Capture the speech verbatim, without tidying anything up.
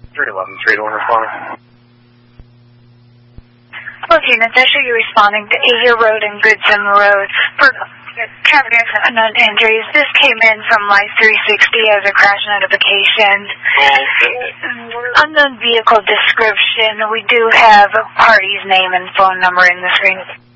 three eleven, three to one responding. Both units, I show you responding to Asia Road and Goodson Road for traffic accident unknown injuries. This came in from Life three sixty as a crash notification. Unknown vehicle description. We do have a party's name and phone number in the screen.